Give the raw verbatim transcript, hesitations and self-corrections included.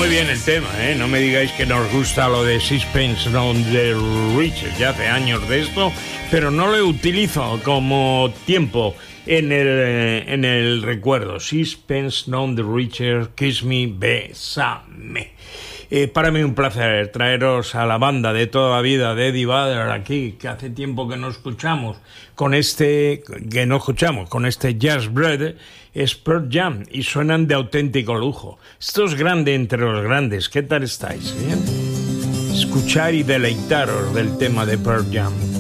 muy bien el tema, ¿eh? No me digáis que nos gusta lo de Sixpence None the Richer, ya hace años de esto, pero no lo utilizo como tiempo en el, en el recuerdo. Sixpence None the Richer, Kiss Me, Bésame. Eh, para mí un placer traeros a la banda de toda la vida de Eddie Vedder aquí, que hace tiempo que no escuchamos, con este, que no escuchamos, con este Jazz Bread, es Pearl Jam, y suenan de auténtico lujo. Esto es grande entre los grandes. ¿Qué tal estáis? ¿Bien? Escuchar y deleitaros del tema de Pearl Jam.